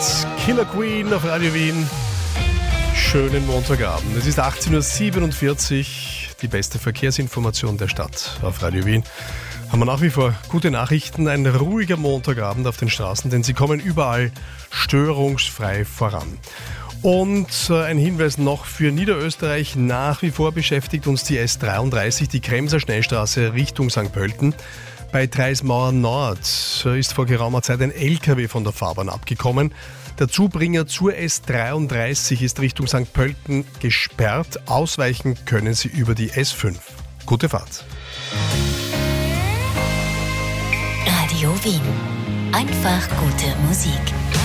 Killer Queen auf Radio Wien. Schönen Montagabend. Es ist 18.47 Uhr, die beste Verkehrsinformation der Stadt auf Radio Wien. Haben wir nach wie vor gute Nachrichten, ein ruhiger Montagabend auf den Straßen, denn sie kommen überall störungsfrei voran. Und ein Hinweis noch für Niederösterreich, nach wie vor beschäftigt uns die S33, die Kremser Schnellstraße Richtung St. Pölten. Bei Treismauer Nord ist vor geraumer Zeit ein LKW von der Fahrbahn abgekommen. Der Zubringer zur S33 ist Richtung St. Pölten gesperrt. Ausweichen können Sie über die S5. Gute Fahrt. Radio Wien. Einfach gute Musik.